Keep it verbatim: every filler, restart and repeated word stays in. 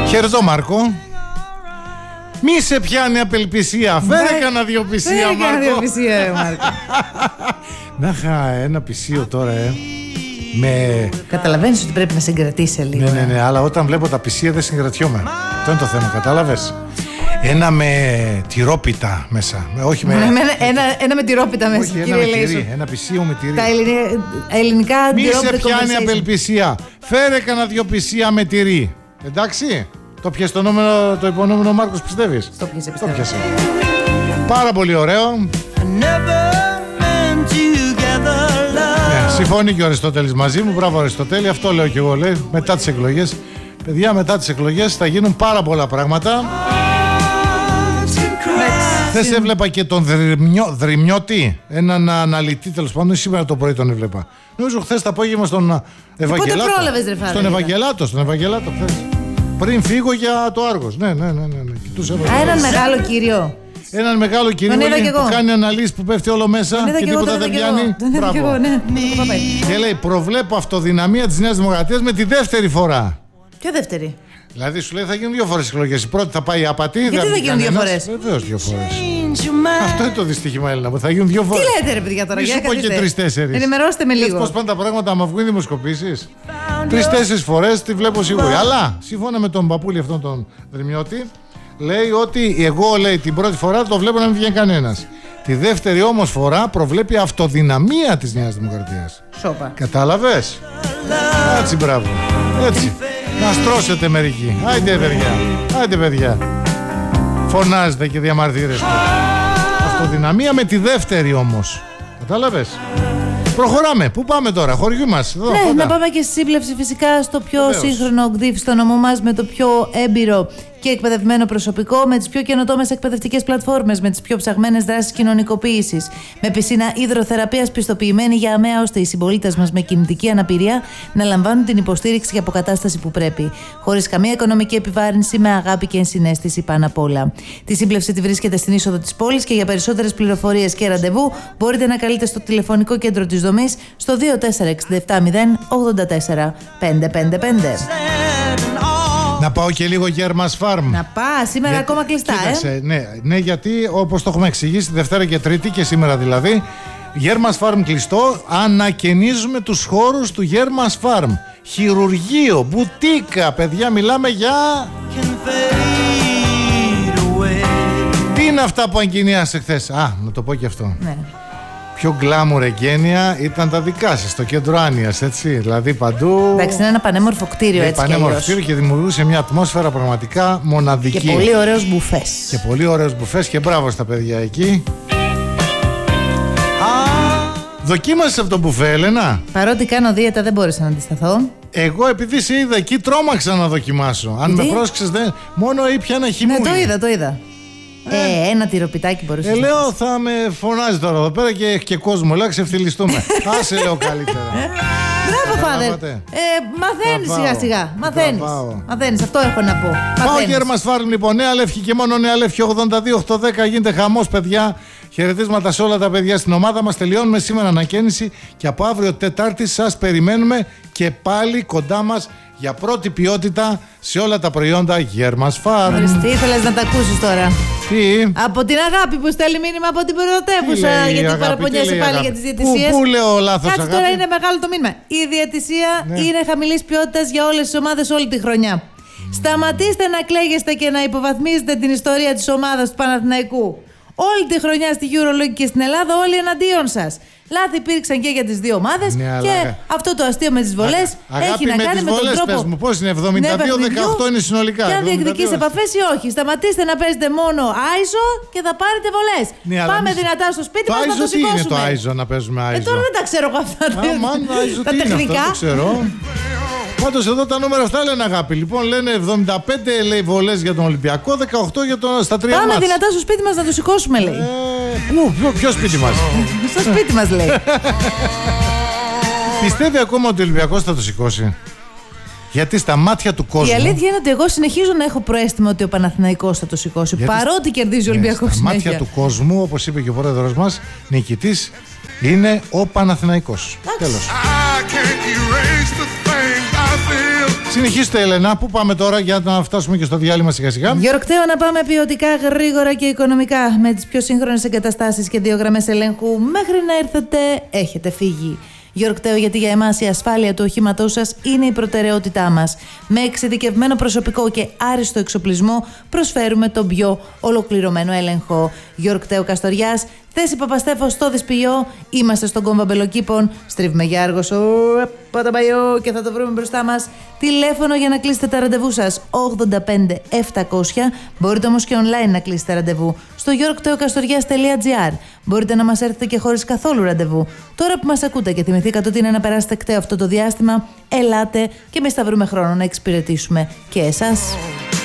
Χαιρετώ Μάρκο. Μη σε πιάνει απελπισία. Φέρε κανένα δυο πισία, Μάρκο. Φέρε κανένα δυο πισία, Μάρκο. Να είχα ένα πισίο τώρα, ε. Με... Καταλαβαίνεις ότι πρέπει να συγκρατήσει λίγο. Ναι, ναι, ναι, αλλά όταν βλέπω τα πισία δεν συγκρατιόμαι. Αυτό είναι το θέμα, κατάλαβες. Ένα με τυρόπιτα μέσα. Όχι με... ένα, ένα, ένα με τυρόπιτα μέσα. Όχι, ένα με τυρί. Ένα πισίο με τυρί. Τα ελληνικά, ελληνικά μη σε πιάνει απελπισία. Φέρε κανένα δυο πισία με τυρί. Εντάξει. Το πιες το, νούμερο, το υπονόμενο Μάρκος, πιστεύεις? Το πιέσε, το πιέσε. Πάρα πολύ ωραίο. Ναι, συμφωνεί και ο Αριστοτέλης μαζί μου. Μπράβο Αριστοτέλη, αυτό λέω και εγώ, λέει. Μετά τις εκλογές, παιδιά, μετά τις εκλογές θα γίνουν πάρα πολλά πράγματα. Χθες έβλεπα και τον Δρυμιώ, Δρυμιώτη, έναν αναλυτή, τέλος πάντων, σήμερα το πρωί τον έβλεπα. Νομίζω χθες το απόγευμα στον Ευαγγελάτο. Πότε πρόλαβες, ρε Φάρη? Στον Ευαγγελάτο, στον Ευαγγελάτο χθες. Πριν φύγω για το Άργος. Ναι, ναι, ναι, ναι, ναι. Α, έναν μεγάλο κύριο. Έναν μεγάλο κύριο που κάνει αναλύσεις που πέφτει όλο μέσα και τίποτα δεν πιάνει. Μπράβο. Και λέει, προβλέπω αυτοδυναμία της Νέας Δημοκρατίας με τη δεύτερη φορά. Ποια δεύτερη? Δηλαδή σου λέει θα γίνουν δύο φορές εκλογές. Η πρώτη θα πάει απατή. Γιατί θα γίνουν δύο φορές? Βεβαίως δύο φορές. Αυτό είναι το δυστύχημα, Έλληνα, που θα γίνουν δύο φορές. Τι λέτε, ρε παιδιά, τώρα? Μη σου πω και τρεις-τέσσερις. Ενημερώστε με λίγο. Πώς πάνε τα πράγματα, άμα βγουν δημοσκοπήσεις. Τρεις-τέσσερις φορές τη βλέπω σίγουρη. Αλλά σύμφωνα με τον παππούλη αυτόν τον Δρυμιώτη, λέει ότι εγώ, λέει, την πρώτη φορά το βλέπω να μην βγαίνει κανένας. Τη δεύτερη όμως φορά προβλέπει αυτοδυναμία της Νέας Δημοκρατίας. Σόπα. Κατάλαβες? Έτσι, μπράβο. Έτσι. Να στρώσετε μερικοί. Άιντε παιδιά. Άιντε παιδιά. Φωνάζετε και διαμαρτύρεστε. Αυτοδυναμία με τη δεύτερη όμως. Κατάλαβες? Προχωράμε. Πού πάμε τώρα? Χωριού μας. Εδώ, ναι, κοντά. να πάμε και στη σύμπλευση φυσικά στο πιο Βεβαίως. σύγχρονο ΚΔΙΦ στο νομό μας, με το πιο έμπειρο και εκπαιδευμένο προσωπικό, με τις πιο καινοτόμες εκπαιδευτικές πλατφόρμες, με τις πιο ψαγμένες δράσεις κοινωνικοποίησης, με πισίνα υδροθεραπείας πιστοποιημένη για αμαία, ώστε οι συμπολίτες μας με κινητική αναπηρία να λαμβάνουν την υποστήριξη και αποκατάσταση που πρέπει, χωρίς καμία οικονομική επιβάρυνση, με αγάπη και ενσυναίσθηση πάνω απ' όλα. Τη σύμπλευση τη βρίσκεται στην είσοδο της πόλης και για περισσότερες πληροφορίες και ραντεβού μπορείτε να καλείτε στο τηλεφωνικό κέντρο της δομής στο δύο τέσσερα έξι επτά μηδέν ογδόντα τέσσερα πεντακόσια πενήντα πέντε. Να πάω και λίγο Γέρμας Φάρμ. Να πά, σήμερα Για... ακόμα κλειστά, Κοίταξε, ε. ναι, ναι, γιατί όπως το έχουμε εξηγήσει Δευτέρα και Τρίτη και σήμερα δηλαδή, Γέρμας Φάρμ κλειστό, ανακαινίζουμε τους χώρους του Γέρμας Φάρμ. Χειρουργείο, μπουτίκα, παιδιά, μιλάμε για... Τι είναι αυτά που εγκαινιάσε χθες? Α, να το πω και αυτό. Ναι. Πιο γκλάμουρ εγγένεια ήταν τα δικά σας, στο κέντρο Άνοιας, έτσι. Δηλαδή παντού. Εντάξει, είναι ένα πανέμορφο κτίριο, έτσι. Πανέμορφο κτίριο και δημιουργούσε μια ατμόσφαιρα πραγματικά μοναδική. Και πολύ ωραίος μπουφές. Και πολύ ωραίος μπουφές και μπράβο στα παιδιά εκεί. Δοκίμασες αυτό το μπουφέ, Έλενα? Παρότι κάνω δίαιτα, δεν μπόρεσα να αντισταθώ. Εγώ επειδή σε είδα εκεί τρόμαξα να δοκιμάσω. Αν Γιατί? με πρόσεξες, δεν... μόνο ήπια ένα χυμούνι. Ναι, το είδα, το είδα. Ε, ένα τυροπιτάκι μπορούσε. Ε, να λέω φας. θα με φωνάζει τώρα εδώ πέρα και έχει και κόσμο. Λέω ξεφτυλιστούμε. Άσε, λέω καλύτερα. Μπράβο, φάδερ. Καταλάβατε. Ε, μαθαίνεις Τραβάω. σιγά σιγά. Μαθαίνεις. Τραβάω. Μαθαίνεις, αυτό έχω να πω. Πάω Μαθαίνεις. Γέρμας Φάρμ, λοιπόν. Νέα Λεύκη και μόνο Νέα Λεύκη ογδόντα δύο οκτακόσια δέκα. Γίνεται χαμός, παιδιά. Χαιρετίσματα σε όλα τα παιδιά στην ομάδα μας. Τελειώνουμε σήμερα ανακαίνιση και από αύριο Τετάρτη σας περιμένουμε και πάλι κοντά μας για πρώτη ποιότητα σε όλα τα προϊόντα Γέρμας Φάρμ. Ορίστε, τι ήθελες να τα ακούσεις τώρα? Τι? Από την αγάπη που στέλνει μήνυμα από την πρωτεύουσα, Τι λέει η γιατί αγάπη, παραπονιέσαι τι λέει η πάλι αγάπη? για τις διαιτησίες. Πού, πού λέω λάθος, Κάτσε αγάπη? τώρα, είναι μεγάλο το μήνυμα. Η διαιτησία Ναι. είναι χαμηλής ποιότητας για όλες τις ομάδες όλη τη χρονιά. Σταματήστε να κλαίγεστε και να υποβαθμίζετε την ιστορία της ομάδας του Παναθηναϊκού. Όλη τη χρονιά στη EuroLeague και στην Ελλάδα όλοι εναντίον σας. Λάθη υπήρξαν και για τις δύο ομάδες, Ναι, αλλά... και αυτό το αστείο με τις βολές Αγάπη, έχει να με κάνει τις με τον βολές, τρόπο. πες μου, πώς είναι, εβδομήντα δύο δεκαοκτώ είναι συνολικά. Και αν εβδομήντα δύο. διεκδικείς επαφές ή όχι. Σταματήστε να παίζετε μόνο άιζο και θα πάρετε βολές. Ναι, αλλά Πάμε μη- δυνατά στο σπίτι Το μας να άιζο το τι είναι σηκώσουμε. το άιζο να παίζουμε Ε, άιζο? τώρα δεν τα ξέρω εγώ αυτά τα, Αμάν, άιζο τα τι είναι αυτό, τεχνικά. δεν ξέρω. Πάντως εδώ τα νούμερα αυτά λένε, αγάπη. Λοιπόν, λένε εβδομήντα πέντε λέει βολές για τον Ολυμπιακό, δεκαοκτώ για τον, στα τρία Πάμε μάτς. δυνατά στο σπίτι μας να το σηκώσουμε, λέει. Ε, πού, ποιο, ποιο σπίτι μας? Στο σπίτι μας, λέει. Πιστεύει ακόμα ότι ο Ολυμπιακός θα το σηκώσει? Γιατί στα μάτια του κόσμου. Η αλήθεια είναι ότι εγώ συνεχίζω να έχω προαίσθημα ότι ο Παναθηναϊκός θα το σηκώσει. Γιατί παρότι κερδίζει ο ναι, Ολυμπιακός στα συνέχεια. μάτια του κόσμου, όπως είπε και ο πρόεδρος μας, νικητής είναι ο Παναθηναϊκός. Τέλος. Συνεχίστε, Έλενα. Πού πάμε τώρα για να φτάσουμε και στο διάλειμμα σιγά-σιγά? Γεωργκταίο, να πάμε ποιοτικά, γρήγορα και οικονομικά. Με τις πιο σύγχρονες εγκαταστάσεις και δύο γραμμές ελέγχου. Μέχρι να έρθετε, έχετε φύγει. Γεωργκταίο, γιατί για εμάς η ασφάλεια του οχήματός σας είναι η προτεραιότητά μας. Με εξειδικευμένο προσωπικό και άριστο εξοπλισμό προσφέρουμε τον πιο ολοκληρωμένο έλεγχο. Γεωργκταίο Καστοριάς, θέση Παπαστέφος στο Δυσπηλιό. Είμαστε στον κόμβο Μπελοκήπων. Στρίβουμε για Άργος, Παταμπαϊό, και θα το βρούμε μπροστά μας. Τηλέφωνο για να κλείσετε τα ραντεβού σας ογδόντα πέντε επτακόσια. Μπορείτε όμως και online να κλείσετε ραντεβού στο γεωργκτεοκαστοριάς τελεία τζι άρ. Μπορείτε να μας έρθετε και χωρίς καθόλου ραντεβού. Τώρα που μας ακούτε και θυμηθήκατε ότι είναι να περάσετε κταίο αυτό το διάστημα, ελάτε και εμείς θα βρούμε χρόνο να εξυπηρετήσουμε και εσάς.